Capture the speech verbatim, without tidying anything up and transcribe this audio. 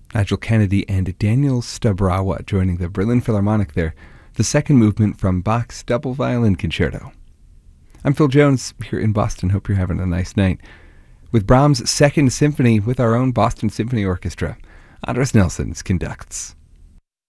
Nigel Kennedy and Daniel Stabrawa joining the Berlin Philharmonic there. The second movement from Bach's Double Violin Concerto. I'm Phil Jones here in Boston. Hope you're having a nice night. With Brahms' Second Symphony with our own Boston Symphony Orchestra, Andres Nelsons conducts.